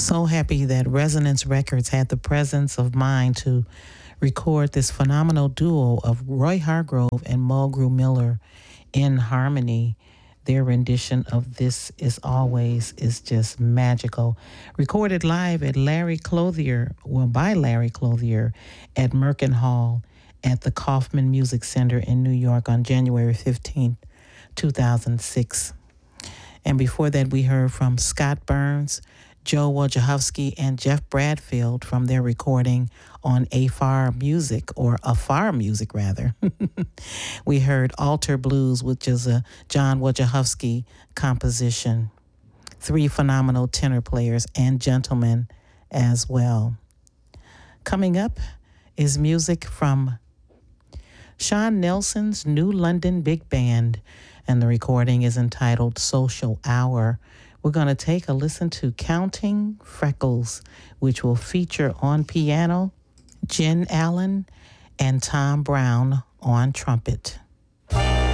So happy that Resonance Records had the presence of mind to record this phenomenal duo of Roy Hargrove and Mulgrew Miller in harmony. Their rendition of This Is Always is just magical. Recorded live at by Larry Clothier at Merkin Hall at the Kaufman Music Center in New York on January 15th, 2006. And before that, we heard from Scott Burns, Joe Wojciechowski, and Jeff Bradfield from their recording on Afar Music, or Afar Music, rather. We heard Altar Blues, which is a John Wojciechowski composition. Three phenomenal tenor players and gentlemen as well. Coming up is music from Sean Nelson's New London Big Band, and the recording is entitled Social Hour. We're going to take a listen to Counting Freckles, which will feature on piano Jen Allen and Tom Brown on trumpet.